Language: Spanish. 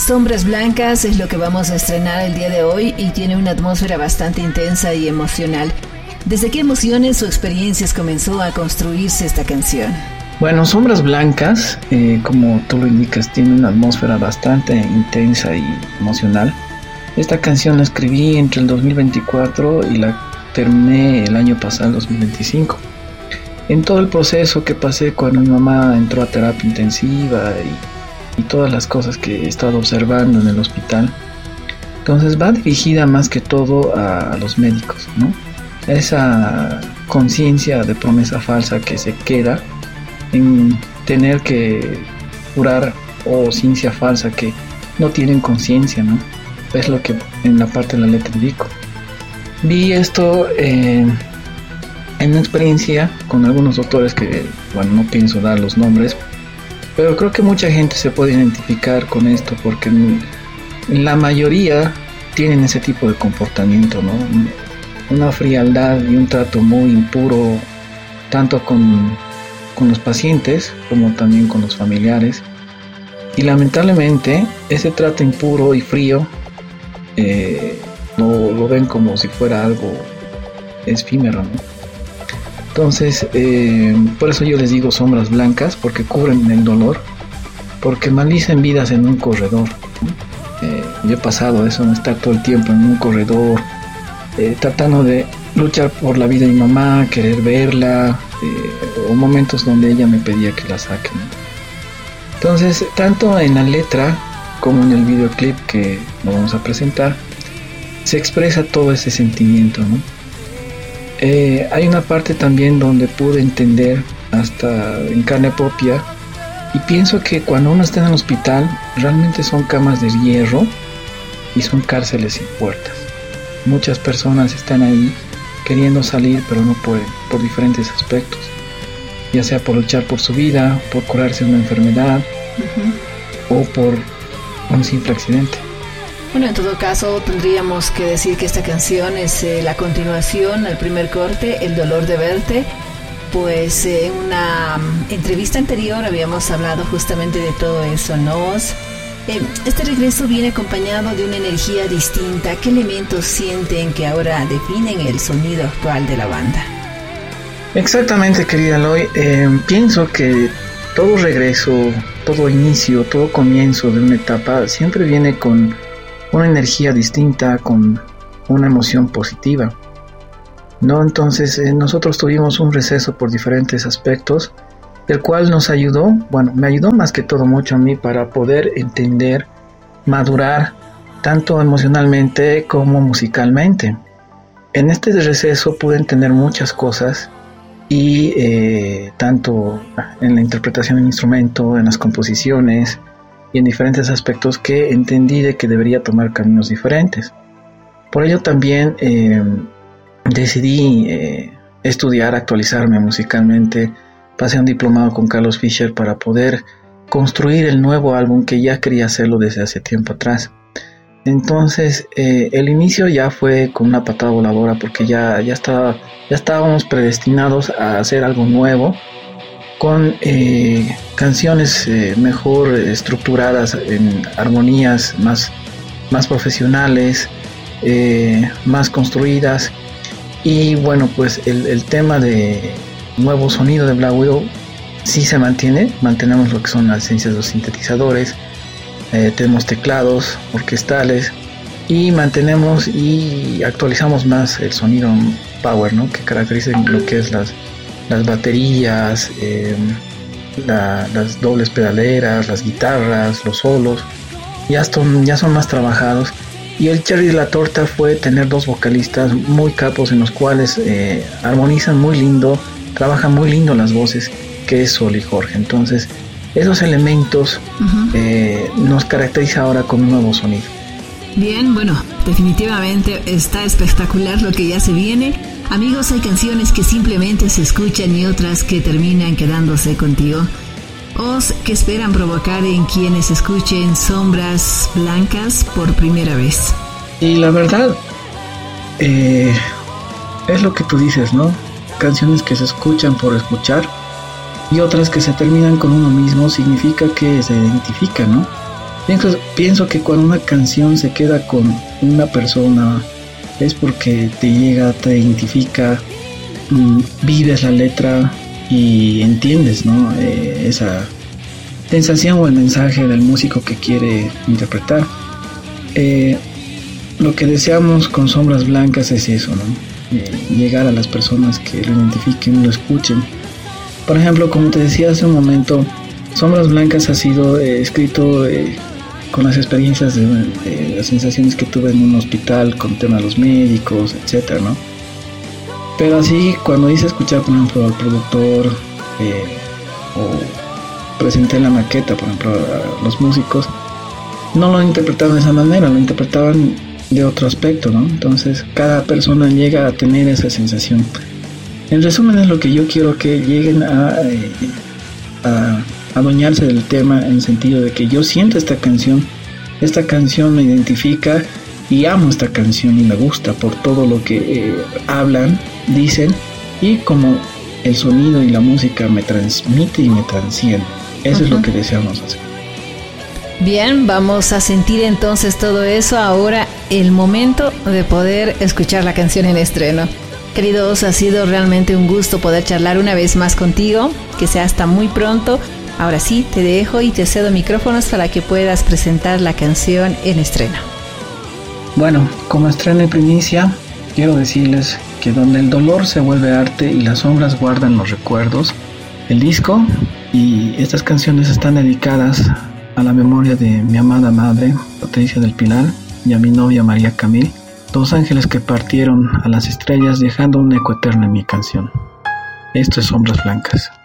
Sombras Blancas es lo que vamos a estrenar el día de hoy y tiene una atmósfera bastante intensa y emocional. ¿Desde qué emociones o experiencias comenzó a construirse esta canción? Bueno, Sombras Blancas, como tú lo indicas, tiene una atmósfera bastante intensa y emocional. Esta canción la escribí entre el 2024 y la terminé el año pasado, el 2025. En todo el proceso que pasé cuando mi mamá entró a terapia intensiva y todas las cosas que he estado observando en el hospital. Entonces va dirigida más que todo a los médicos, ¿no? Esa conciencia de promesa falsa que se queda en tener que curar, o ciencia falsa que no tienen conciencia, ¿no? Es lo que en la parte de la letra indico. Vi esto en una experiencia con algunos doctores que, bueno, no pienso dar los nombres, pero creo que mucha gente se puede identificar con esto porque la mayoría tienen ese tipo de comportamiento, ¿no? Una frialdad y un trato muy impuro, tanto con los pacientes como también con los familiares. Y lamentablemente ese trato impuro y frío lo ven como si fuera algo efímero, ¿no? Entonces, por eso yo les digo sombras blancas, porque cubren el dolor, porque maldicen vidas en un corredor. Yo he pasado eso, no estar todo el tiempo en un corredor, tratando de luchar por la vida de mi mamá, querer verla, o momentos donde ella me pedía que la saquen. Entonces, tanto en la letra como en el videoclip que lo vamos a presentar, se expresa todo ese sentimiento, ¿no? Hay una parte también donde pude entender hasta en carne propia, y pienso que cuando uno está en el hospital realmente son camas de hierro y son cárceles sin puertas. Muchas personas están ahí queriendo salir pero no pueden, por diferentes aspectos, ya sea por luchar por su vida, por curarse de una enfermedad, o por un simple accidente. Bueno, en todo caso tendríamos que decir que esta canción es la continuación al primer corte, El dolor de verte. Pues en una entrevista anterior habíamos hablado justamente de todo eso, ¿no? Este regreso viene acompañado de una energía distinta. ¿Qué elementos sienten que ahora definen el sonido actual de la banda? Exactamente, querida Eloy. Pienso que todo regreso, todo inicio, todo comienzo de una etapa siempre viene con una energía distinta, con una emoción positiva, ¿no? Entonces nosotros tuvimos un receso por diferentes aspectos, el cual nos ayudó, bueno, me ayudó más que todo mucho a mí para poder entender, madurar, tanto emocionalmente como musicalmente. En este receso pude entender muchas cosas, y tanto en la interpretación del instrumento, en las composiciones y en diferentes aspectos, que entendí de que debería tomar caminos diferentes. Por ello también decidí estudiar, actualizarme musicalmente. Pasé un diplomado con Carlos Fischer para poder construir el nuevo álbum que ya quería hacerlo desde hace tiempo atrás. Entonces el inicio ya fue con una patada voladora, porque ya estábamos predestinados a hacer algo nuevo, con canciones mejor estructuradas en armonías más profesionales, más construidas. Y bueno, pues el tema de nuevo sonido de Black Widow sí se mantenemos lo que son las esencias de los sintetizadores, tenemos teclados orquestales, y mantenemos y actualizamos más el sonido power, ¿no?, que caracteriza lo que es las baterías, las dobles pedaleras, las guitarras, los solos, ya son más trabajados. Y el cherry de la torta fue tener dos vocalistas muy capos, en los cuales armonizan muy lindo, trabajan muy lindo las voces, que es Sol y Jorge. Entonces esos elementos nos caracteriza ahora con un nuevo sonido. Bien, bueno, definitivamente está espectacular lo que ya se viene. Amigos, hay canciones que simplemente se escuchan y otras que terminan quedándose contigo. ¿Qué esperan provocar en quienes escuchen Sombras Blancas por primera vez? Y la verdad, es lo que tú dices, ¿no? Canciones que se escuchan por escuchar, y otras que se terminan con uno mismo, significa que se identifica, ¿no? Pienso que cuando una canción se queda con una persona es porque te llega, te identifica, vives la letra y entiendes, ¿no? Esa sensación o el mensaje del músico que quiere interpretar. Lo que deseamos con Sombras Blancas es eso, ¿no? Llegar a las personas que lo identifiquen, lo escuchen. Por ejemplo, como te decía hace un momento, Sombras Blancas ha sido escrito con las experiencias de las sensaciones que tuve en un hospital con tema de los médicos, etcétera, ¿no? Pero así, cuando hice escuchar, por ejemplo, al productor o presenté la maqueta, por ejemplo, a los músicos, no lo interpretaban de esa manera, lo interpretaban de otro aspecto, ¿no? Entonces, cada persona llega a tener esa sensación. En resumen, es lo que yo quiero, que lleguen a adueñarse del tema, en el sentido de que yo siento esta canción me identifica y amo esta canción y me gusta por todo lo que hablan, dicen, y como el sonido y la música me transmite y me transciende. Eso es lo que deseamos hacer. Bien, vamos a sentir entonces todo eso. Ahora el momento de poder escuchar la canción en estreno. Querido Oso, ha sido realmente un gusto poder charlar una vez más contigo. Que sea hasta muy pronto. Ahora sí, te dejo y te cedo micrófonos para que puedas presentar la canción en estreno. Bueno, como estreno y primicia, quiero decirles que donde el dolor se vuelve arte y las sombras guardan los recuerdos, el disco y estas canciones están dedicadas a la memoria de mi amada madre, Patricia del Pilar, y a mi novia María Camil, dos ángeles que partieron a las estrellas dejando un eco eterno en mi canción. Esto es Sombras Blancas.